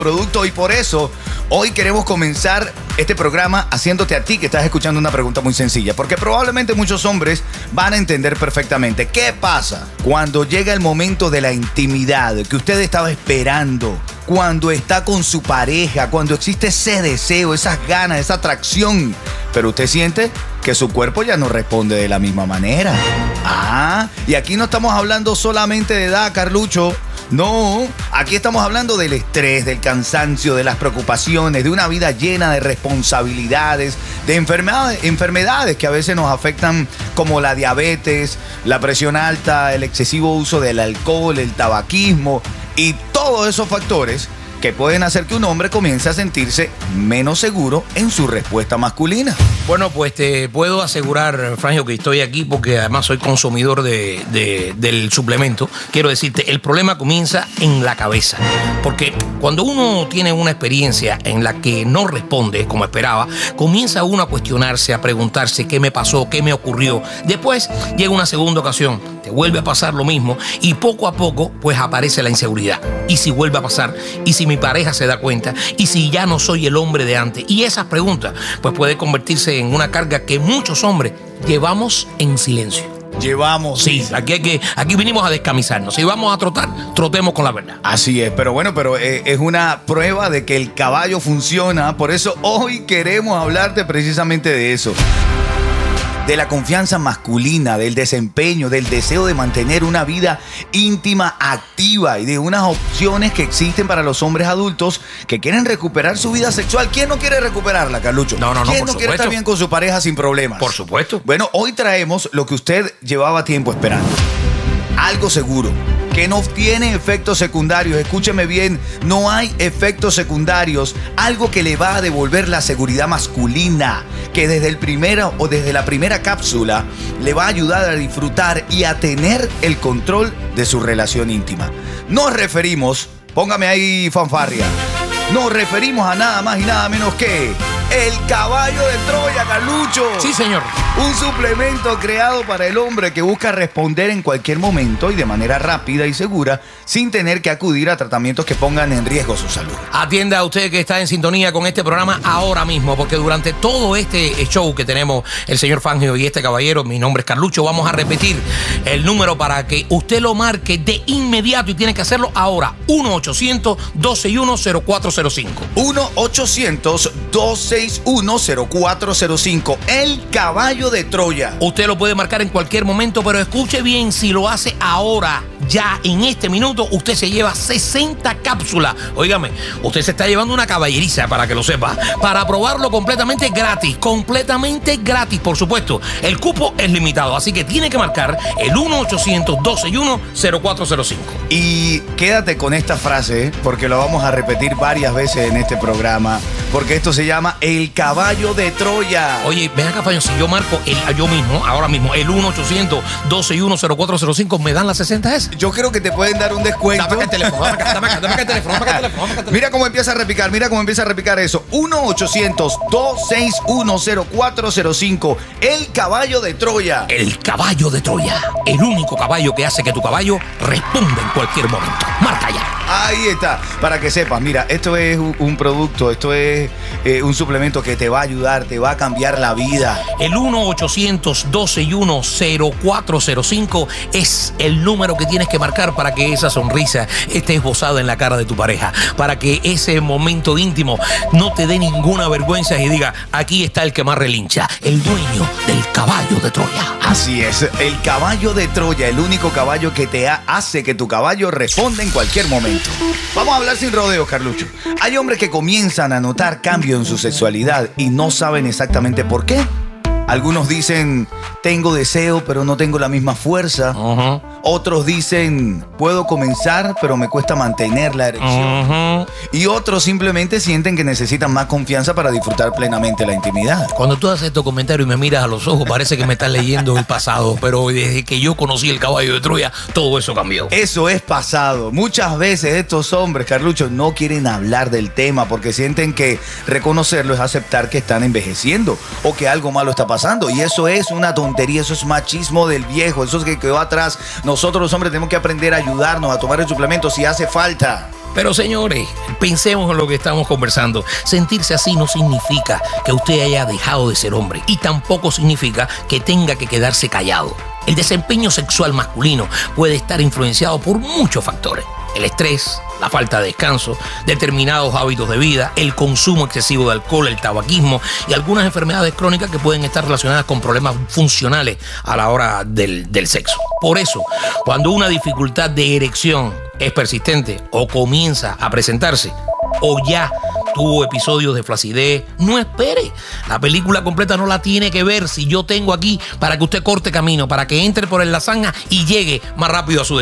producto, y por eso hoy queremos comenzar este programa haciéndote a ti que estás escuchando una pregunta muy sencilla, porque probablemente muchos hombres van a entender perfectamente qué pasa cuando llega el momento de la intimidad que usted estaba esperando, cuando está con su pareja, cuando existe ese deseo, esas ganas, esa atracción, pero usted siente que su cuerpo ya no responde de la misma manera. Y aquí no estamos hablando solamente de edad, Carlucho. No, aquí estamos hablando del estrés, del cansancio, de las preocupaciones, de una vida llena de responsabilidades, de enfermedades que a veces nos afectan, como la diabetes, la presión alta, el excesivo uso del alcohol, el tabaquismo y todos esos factores que pueden hacer que un hombre comience a sentirse menos seguro en su respuesta masculina. Bueno, pues te puedo asegurar, Frangio, que estoy aquí porque además soy consumidor del suplemento. Quiero decirte, el problema comienza en la cabeza. Porque cuando uno tiene una experiencia en la que no responde como esperaba, comienza uno a cuestionarse, a preguntarse qué me pasó, qué me ocurrió. Después llega una segunda ocasión, te vuelve a pasar lo mismo y poco a poco pues aparece la inseguridad. ¿Y si vuelve a pasar? ¿Y si mi pareja se da cuenta? ¿Y si ya no soy el hombre de antes? Y esas preguntas pues puede convertirse en una carga que muchos hombres llevamos en silencio. Sí, aquí vinimos a descamisarnos. Si vamos a trotar, trotemos con la verdad. Así es, pero es una prueba de que el caballo funciona. Por eso hoy queremos hablarte precisamente de eso. De la confianza masculina, del desempeño, del deseo de mantener una vida íntima, activa y de unas opciones que existen para los hombres adultos que quieren recuperar su vida sexual. ¿Quién no quiere recuperarla, Carlucho? No, ¿Quién no quiere estar bien con su pareja sin problemas? Por supuesto. Bueno, hoy traemos lo que usted llevaba tiempo esperando. Algo seguro, que no tiene efectos secundarios. Escúcheme bien, no hay efectos secundarios. Algo que le va a devolver la seguridad masculina, que desde la primera cápsula le va a ayudar a disfrutar y a tener el control de su relación íntima. Nos referimos, póngame ahí fanfarria, nos referimos a nada más y nada menos que el caballo de Troya, Carlucho. Sí, señor. Un suplemento creado para el hombre que busca responder en cualquier momento y de manera rápida y segura sin tener que acudir a tratamientos que pongan en riesgo su salud. Atienda a usted que está en sintonía con este programa ahora mismo, porque durante todo este show que tenemos el señor Fangio y este caballero, mi nombre es Carlucho, vamos a repetir el número para que usted lo marque de inmediato y tiene que hacerlo ahora. 1-800-261-0405. 1-800-261-0405. El caballo de Troya. Usted lo puede marcar en cualquier momento, pero escuche bien, si lo hace ahora, ya en este minuto, usted se lleva 60 cápsulas. Óigame, usted se está llevando una caballeriza, para que lo sepa, para probarlo completamente gratis, por supuesto. El cupo es limitado, así que tiene que marcar el 1-800-261-0405. Y quédate con esta frase, porque lo vamos a repetir varias veces en este programa, porque esto se llama el caballo de Troya. Oye, ven acá, Faño, si yo marco yo mismo, ahora mismo, el 1-800-261-0405, ¿me dan las 60 esas? Yo creo que te pueden dar un descuento. Dame acá el teléfono, dame acá el teléfono. Mira cómo empieza a repicar, eso. 1-800-261-0405. El caballo de Troya. El caballo de Troya. El único caballo que hace que tu caballo responda en cualquier momento. Marca ya. Ahí está. Para que sepas, mira, esto es un producto, esto es un suplemento que te va a ayudar, te va a cambiar la vida. El 1-800-261-0405 es el número que tienes que marcar para que esa sonrisa esté esbozada en la cara de tu pareja, para que ese momento íntimo no te dé ninguna vergüenza y diga, aquí está el que más relincha, el dueño del caballo de Troya. Así es, el caballo de Troya, el único caballo que te hace que tu caballo responda en cualquier momento. Vamos a hablar sin rodeos, Carlucho. Hay hombres que comienzan a notar cambios en su sexualidad y no saben exactamente por qué. Algunos dicen, tengo deseo, pero no tengo la misma fuerza. Otros dicen, puedo comenzar, pero me cuesta mantener la erección. Y otros simplemente sienten que necesitan más confianza para disfrutar plenamente la intimidad. Cuando tú haces estos comentarios y me miras a los ojos, parece que me estás leyendo el pasado. Pero desde que yo conocí el caballo de Troya, todo eso cambió. Eso es pasado. Muchas veces estos hombres, Carlucho, no quieren hablar del tema porque sienten que reconocerlo es aceptar que están envejeciendo o que algo malo está pasando pasando. Y eso es una tontería, eso es machismo del viejo, eso es que quedó atrás. Nosotros los hombres tenemos que aprender a ayudarnos, a tomar el suplemento si hace falta. Pero señores, pensemos en lo que estamos conversando. Sentirse así no significa que usted haya dejado de ser hombre y tampoco significa que tenga que quedarse callado. El desempeño sexual masculino puede estar influenciado por muchos factores. El estrés, la falta de descanso, determinados hábitos de vida, el consumo excesivo de alcohol, el tabaquismo y algunas enfermedades crónicas que pueden estar relacionadas con problemas funcionales a la hora del sexo. Por eso, cuando una dificultad de erección es persistente o comienza a presentarse, o ya tuvo episodios de flacidez, no espere. La película completa no la tiene que ver si yo tengo aquí para que usted corte camino, para que entre por el lasaña y llegue más rápido a su destino.